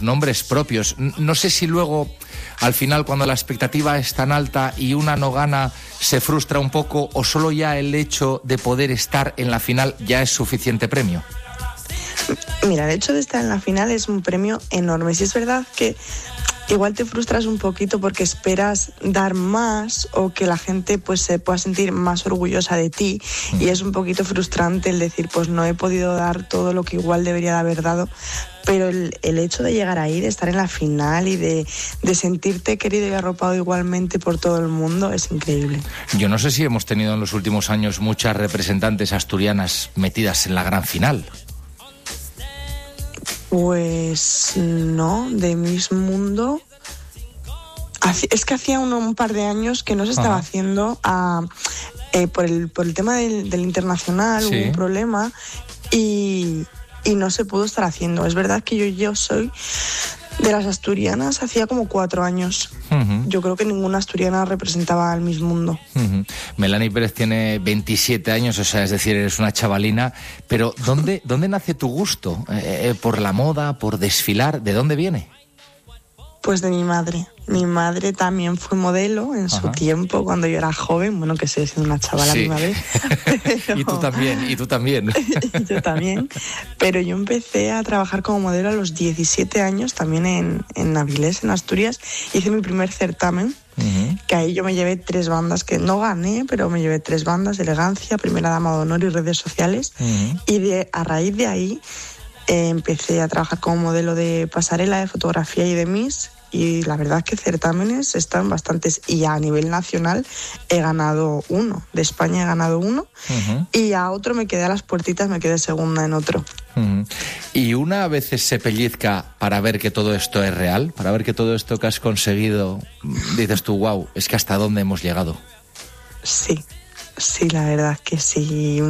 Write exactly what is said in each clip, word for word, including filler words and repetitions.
nombres propios. No sé si luego, al final, cuando la expectativa es tan alta y una no gana, se frustra un poco, o solo ya el hecho de poder estar en la final ya es suficiente premio. Mira, el hecho de estar en la final es un premio enorme. Si es verdad que igual te frustras un poquito porque esperas dar más o que la gente pues se pueda sentir más orgullosa de ti, y es un poquito frustrante el decir pues no he podido dar todo lo que igual debería de haber dado, pero el, el hecho de llegar ahí, de estar en la final y de, de sentirte querido y arropado igualmente por todo el mundo es increíble. Yo no sé si hemos tenido en los últimos años muchas representantes asturianas metidas en la gran final. Pues no, de Miss Mundo. Es que hacía un, un par de años que no se estaba Ajá. haciendo a, eh, por, el, por el tema del, del internacional, sí. Hubo un problema y, y no se pudo estar haciendo. Es verdad que yo, yo soy de las asturianas hacía como cuatro años. Uh-huh. Yo creo que ninguna asturiana representaba al Miss Mundo. Uh-huh. Melanie Pérez tiene veintisiete años, o sea, es decir, eres una chavalina, pero ¿dónde, ¿dónde nace tu gusto? Eh, ¿Por la moda, por desfilar? ¿De dónde viene? Pues de mi madre. Mi madre también fue modelo en Ajá. su tiempo, cuando yo era joven. Bueno, que sigue siendo una chavala sí. mi madre. Pero... y tú también, y tú también. Yo también. Pero yo empecé a trabajar como modelo a los diecisiete años, también en, en Avilés, en Asturias. Hice mi primer certamen, uh-huh. que ahí yo me llevé tres bandas, que no gané, pero me llevé tres bandas: elegancia, primera dama de honor y redes sociales. Uh-huh. Y de, a raíz de ahí... Eh, empecé a trabajar como modelo de pasarela, de fotografía y de Miss, y la verdad es que certámenes están bastantes, y a nivel nacional he ganado uno, de España he ganado uno, uh-huh. y a otro me quedé a las puertitas, me quedé segunda en otro. Uh-huh. Y una a veces se pellizca para ver que todo esto es real, para ver que todo esto que has conseguido, dices tú, wow, es que hasta dónde hemos llegado. Sí, sí, la verdad es que sí.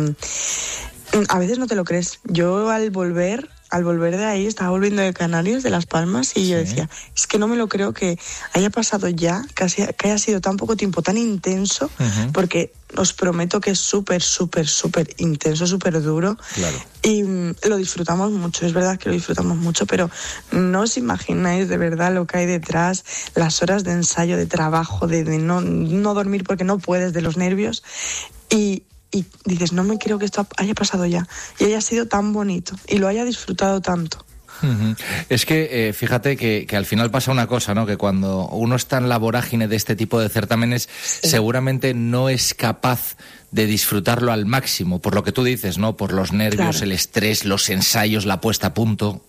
A veces no te lo crees. Yo al volver, al volver de ahí, estaba volviendo de Canarias, de Las Palmas, y sí. yo decía, es que no me lo creo que haya pasado ya, que haya, que haya sido tan poco tiempo, tan intenso, uh-huh. porque os prometo que es súper, súper, súper intenso, súper duro. Claro. Y um, lo disfrutamos mucho, es verdad que lo disfrutamos mucho, pero no os imagináis de verdad lo que hay detrás, las horas de ensayo, de trabajo, de, de no, no dormir porque no puedes, de los nervios, y Y dices, no me creo que esto haya pasado ya y haya sido tan bonito y lo haya disfrutado tanto. Uh-huh. Es que eh, fíjate que, que al final pasa una cosa, ¿no? Que cuando uno está en la vorágine de este tipo de certámenes, sí. seguramente no es capaz de disfrutarlo al máximo, por lo que tú dices, ¿no? Por los nervios, claro. el estrés, los ensayos, la puesta a punto.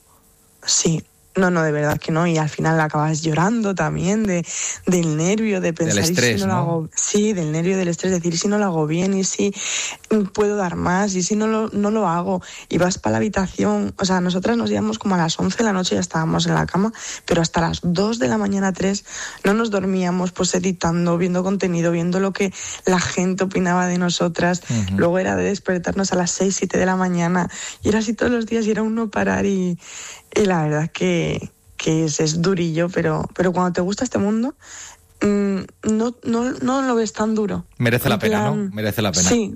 Sí. No, no, de verdad que no, y al final acabas llorando también de, del nervio, de pensar, del estrés, y si no, ¿no? lo hago, sí, del nervio, del estrés, decir, y si no lo hago bien, y si puedo dar más, y si no lo, no lo hago, y vas para la habitación. O sea, nosotras nos íbamos como a las once de la noche y ya estábamos en la cama, pero hasta las dos de la mañana, tres, no nos dormíamos, pues editando, viendo contenido, viendo lo que la gente opinaba de nosotras. Uh-huh. Luego era de despertarnos a las seis, siete de la mañana, y era así todos los días, y era un no parar, y... Y la verdad que, que es, es durillo, pero, pero cuando te gusta este mundo, mmm, no, no, no lo ves tan duro. Merece la pena, ¿no? Merece la pena. Sí,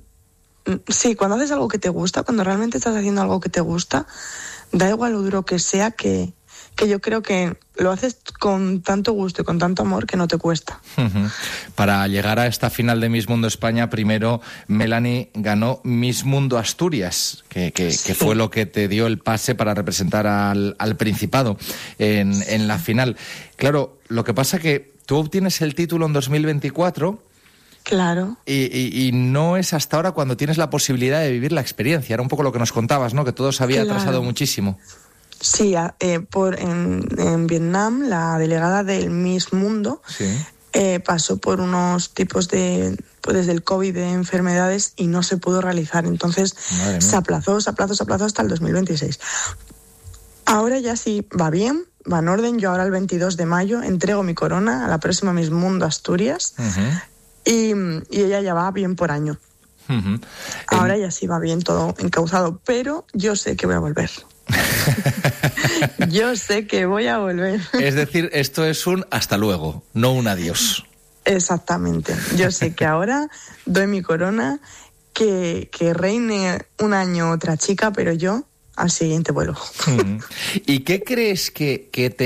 sí, cuando haces algo que te gusta, cuando realmente estás haciendo algo que te gusta, da igual lo duro que sea, que, que yo creo que lo haces con tanto gusto y con tanto amor que no te cuesta. Uh-huh. Para llegar a esta final de Miss Mundo España, primero Melanie ganó Miss Mundo Asturias, que, que, sí. que fue lo que te dio el pase para representar al, al Principado en, sí. en la final. Claro, lo que pasa que tú obtienes el título en dos mil veinticuatro... Claro. Y, y, y no es hasta ahora cuando tienes la posibilidad de vivir la experiencia. Era un poco lo que nos contabas, ¿no? Que todo se había claro. atrasado muchísimo. Sí, eh, por, en, en Vietnam, la delegada del Miss Mundo sí. eh, pasó por unos tipos de, pues desde el COVID, de enfermedades, y no se pudo realizar. Entonces se aplazó, se aplazó, se aplazó hasta el dos mil veintiséis. Ahora ya sí va bien, va en orden. Yo ahora el veintidós de mayo entrego mi corona a la próxima Miss Mundo Asturias, uh-huh. y, y ella ya va bien por año. Uh-huh. Ahora en... ya sí va bien, todo encauzado, pero yo sé que voy a volver. Yo sé que voy a volver. Es decir, esto es un hasta luego, no un adiós. Exactamente. Yo sé que ahora doy mi corona, que, que reine un año otra chica, pero yo al siguiente vuelo. ¿Y qué crees que, que te